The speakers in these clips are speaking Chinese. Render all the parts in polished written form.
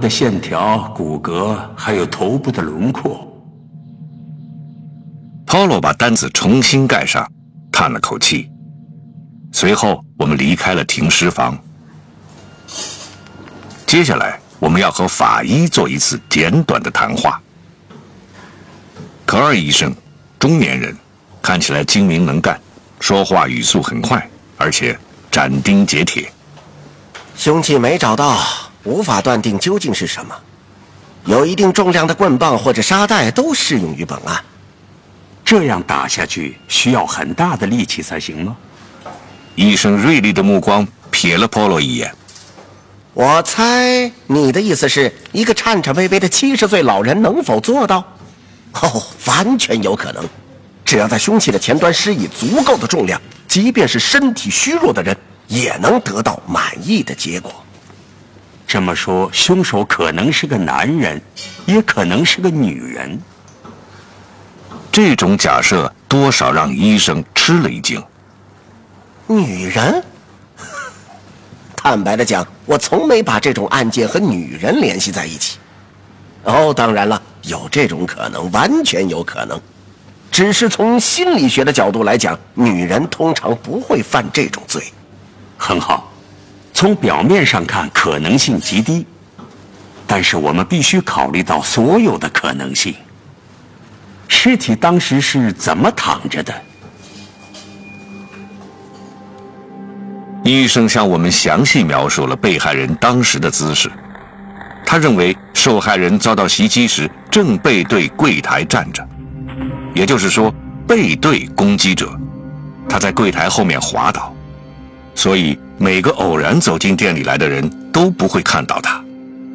的线条、骨骼，还有头部的轮廓。 Polo 把单子重新盖上，叹了口气。随后，我们离开了停尸房。接下来，我们要和法医做一次简短的谈话。科尔医生，中年人，看起来精明能干，说话语速很快，而且斩钉截铁。 凶器没找到，无法断定究竟是什么。有一定重量的棍棒或者沙袋都适用于本案。 这样打下去需要很大的力气才行吗？ 医生锐利的目光瞥了 Polo 一眼。 我猜你的意思是一个颤颤巍巍的70岁老人能否做到？哦，完全有可能。只要在凶器的前端施以足够的重量，即便是身体虚弱的人也能得到满意的结果。 这么说，凶手可能是个男人，也可能是个女人。 这种假设多少让医生吃了一惊。 女人？坦白的讲，我从没把这种案件和女人联系在一起。哦，当然了，有这种可能，完全有可能。只是从心理学的角度来讲，女人通常不会犯这种罪。 很好，从表面上看可能性极低，但是我们必须考虑到所有的可能性。尸体当时是怎么躺着的？ 医生向我们详细描述了被害人当时的姿势。他认为受害人遭到袭击时正背对柜台站着，也就是说背对攻击者。他在柜台后面滑倒，所以每个偶然走进店里来的人都不会看到他。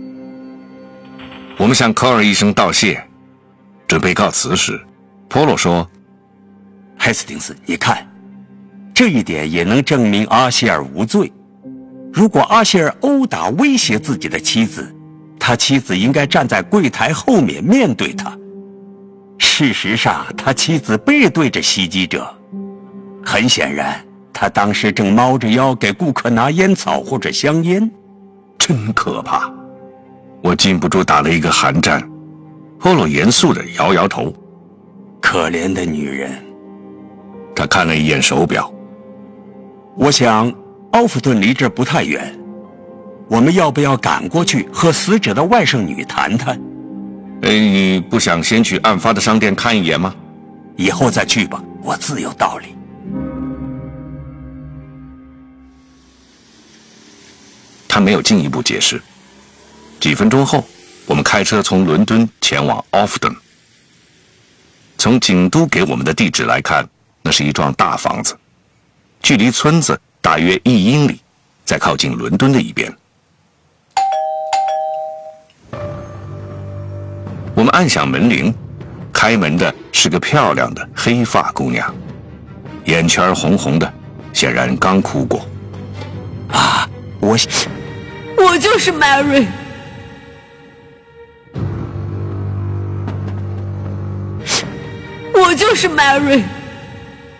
我们向科尔医生道谢，准备告辞时，Polo说：“ 海斯汀斯，你看，这一点也能证明阿希尔无罪。如果阿希尔殴打威胁自己的妻子，他妻子应该站在柜台后面面对他。事实上，他妻子背对着袭击者。很显然，他当时正猫着腰给顾客拿烟草或者香烟。 真可怕！”我禁不住打了一个寒战。Polo 严肃地摇摇头。 可怜的女人。 他看了一眼手表。 我想奥弗顿离这不太远，我们要不要赶过去和死者的外甥女谈谈？ 你不想先去案发的商店看一眼吗？ 以后再去吧，我自有道理。 他没有进一步解释。几分钟后，我们开车从伦敦前往奥弗顿。从警督给我们的地址来看，那是一幢大房子，距离村子大约1英里，在靠近伦敦的一边。我们按响门铃，开门的是个漂亮的黑发姑娘，眼圈红红的，显然刚哭过。 啊，我就是 Mary。我就是 Mary。